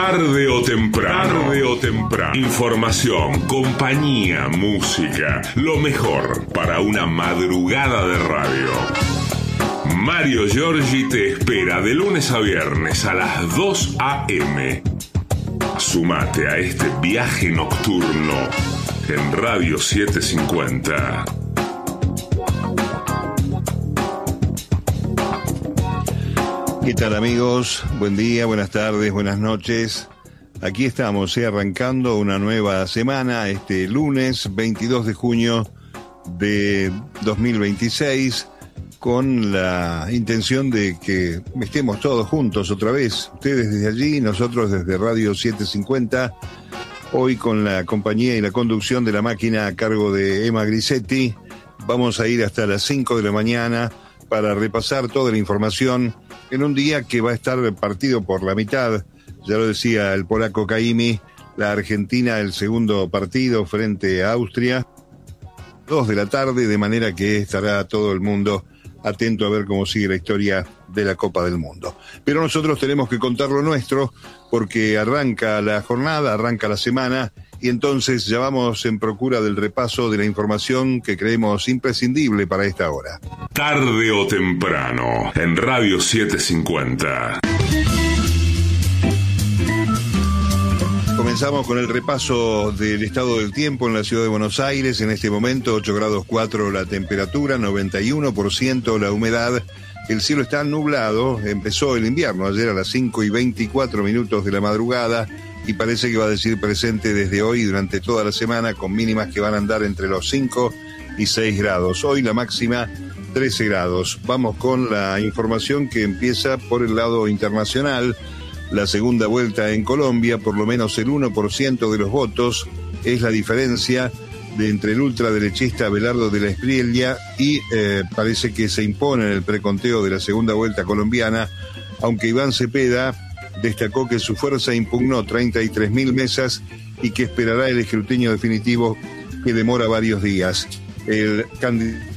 Tarde o temprano. Información, compañía, música. Lo mejor para una madrugada de radio. Mario Giorgi te espera de lunes a viernes a las 2 a.m. Sumate a este viaje nocturno en Radio 750. ¿Qué tal, amigos? Buen día, buenas tardes, buenas noches. Aquí estamos, arrancando una nueva semana, este lunes 22 de junio de 2026, con la intención de que estemos todos juntos otra vez. Ustedes desde allí, nosotros desde Radio 750, hoy con la compañía y la conducción de la máquina a cargo de Emma Grisetti. Vamos a ir hasta las 5 de la mañana para repasar toda la información en un día que va a estar partido por la mitad. Ya lo decía el polaco Caimi, la Argentina el segundo partido frente a Austria, 2 de la tarde, de manera que estará todo el mundo atento a ver cómo sigue la historia de la Copa del Mundo. Pero nosotros tenemos que contar lo nuestro, porque arranca la jornada, arranca la semana, y entonces ya vamos en procura del repaso de la información que creemos imprescindible para esta hora. Tarde o temprano, en Radio 750. Comenzamos con el repaso del estado del tiempo en la ciudad de Buenos Aires. En este momento 8 grados 4 la temperatura, 91% la humedad. El cielo está nublado, empezó el invierno ayer a las 5:24 de la madrugada y parece que va a decir presente desde hoy durante toda la semana, con mínimas que van a andar entre los 5 y 6 grados. Hoy la máxima 13 grados. Vamos con la información que empieza por el lado internacional. La segunda vuelta en Colombia, por lo menos el 1% de los votos es la diferencia entre el ultraderechista Abelardo de la Espriella y parece que se impone en el preconteo de la segunda vuelta colombiana, aunque Iván Cepeda destacó que su fuerza impugnó 33.000 mesas y que esperará el escrutinio definitivo, que demora varios días. El candidato